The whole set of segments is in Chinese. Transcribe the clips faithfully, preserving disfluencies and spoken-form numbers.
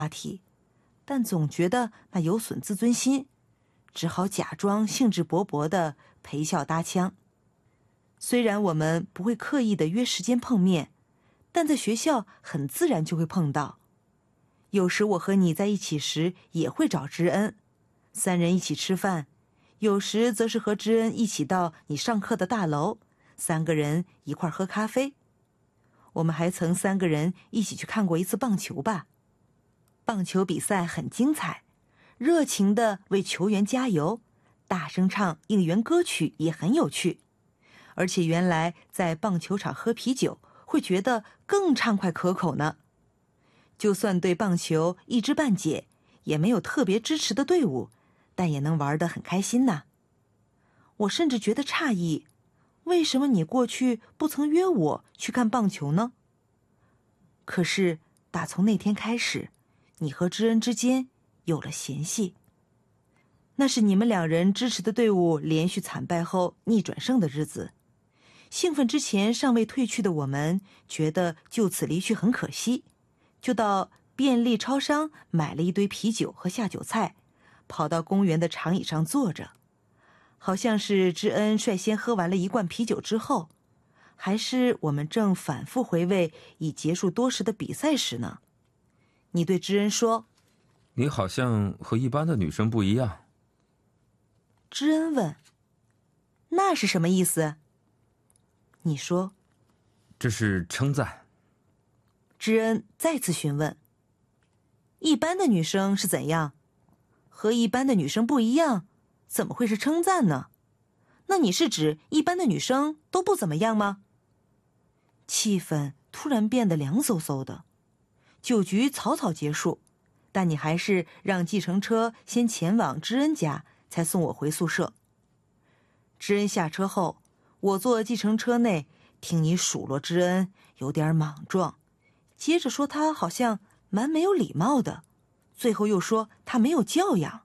话题，但总觉得那有损自尊心，只好假装兴致勃勃地陪笑搭腔。虽然我们不会刻意地约时间碰面，但在学校很自然就会碰到。有时我和你在一起时也会找知恩，三人一起吃饭，有时则是和知恩一起到你上课的大楼，三个人一块喝咖啡。我们还曾三个人一起去看过一次棒球吧。棒球比赛很精彩，热情地为球员加油，大声唱应援歌曲也很有趣。而且原来在棒球场喝啤酒会觉得更畅快可口呢。就算对棒球一知半解，也没有特别支持的队伍，但也能玩得很开心呢。我甚至觉得诧异，为什么你过去不曾约我去看棒球呢？可是打从那天开始，你和知恩之间有了嫌隙。那是你们两人支持的队伍连续惨败后逆转胜的日子。兴奋之前尚未褪去的我们，觉得就此离去很可惜，就到便利超商买了一堆啤酒和下酒菜，跑到公园的长椅上坐着。好像是知恩率先喝完了一罐啤酒之后，还是我们正反复回味已结束多时的比赛时呢？你对知恩说：“ 你好像和一般的女生不一样。” 知恩问：“那是什么意思？”你说：“ 这是称赞。” 知恩再次询问：“一般的女生是怎样？和一般的女生不一样，怎么会是称赞呢？那你是指一般的女生都不怎么样吗？”气氛突然变得凉飕飕的，酒局草草结束，但你还是让计程车先前往知恩家，才送我回宿舍。知恩下车后，我坐计程车内，听你数落知恩有点莽撞，接着说他好像蛮没有礼貌的，最后又说他没有教养。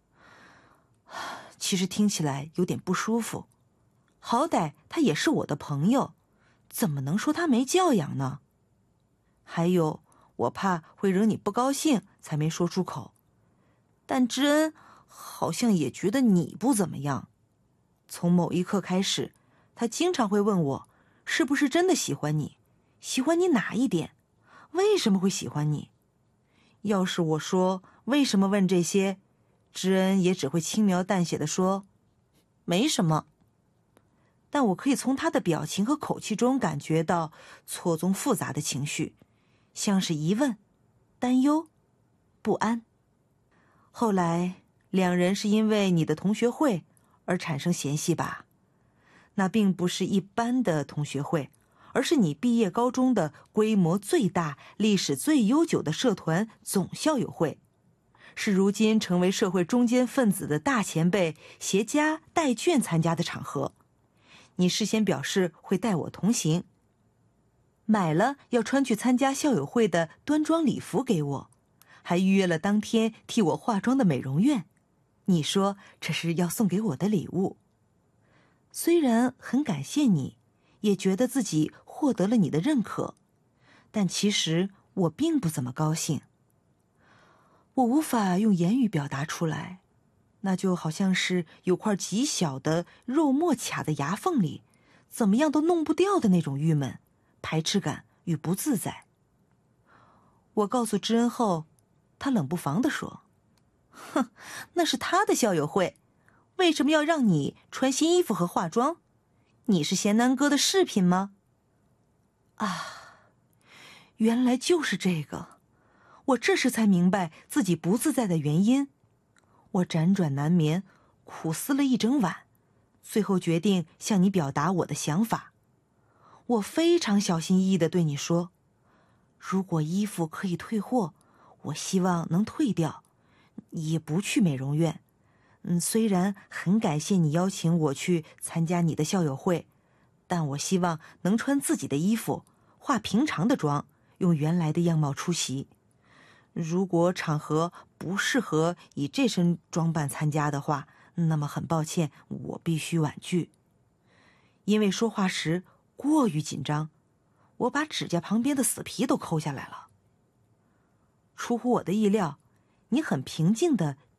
其实听起来有点不舒服，好歹他也是我的朋友，怎么能说他没教养呢？还有，我怕会惹你不高兴，才没说出口。但知恩好像也觉得你不怎么样。从某一刻开始，他经常会问我，是不是真的喜欢你？喜欢你哪一点？为什么会喜欢你？要是我说为什么问这些，知恩也只会轻描淡写地说没什么。但我可以从他的表情和口气中感觉到错综复杂的情绪，像是疑问、担忧、不安。后来两人是因为你的同学会而产生嫌隙吧？那并不是一般的同学会，而是你毕业高中的规模最大、历史最悠久的社团总校友会，是如今成为社会中坚分子的大前辈携家带眷参加的场合。你事先表示会带我同行，买了要穿去参加校友会的端庄礼服给我，还预约了当天替我化妆的美容院。你说这是要送给我的礼物。虽然很感谢你，也觉得自己获得了你的认可，但其实我并不怎么高兴。我无法用言语表达出来，那就好像是有块极小的肉末卡在牙缝里，怎么样都弄不掉的那种郁闷、排斥感与不自在。我告诉知恩后，他冷不防地说：“哼，那是他的校友会，为什么要让你穿新衣服和化妆？你是贤南哥的饰品吗？”啊，原来就是这个。我这时才明白自己不自在的原因。我辗转难眠，苦思了一整晚，最后决定向你表达我的想法。我非常小心翼翼地对你说，如果衣服可以退货，我希望能退掉，也不去美容院。嗯，虽然很感谢你邀请我去参加你的校友会，但我希望能穿自己的衣服，化平常的妆，用原来的样貌出席。如果场合不适合以这身装扮参加的话，那么很抱歉，我必须婉拒。因为说话时过于紧张，我把指甲旁边的死皮都抠下来了。 出乎我的意料，你很平静的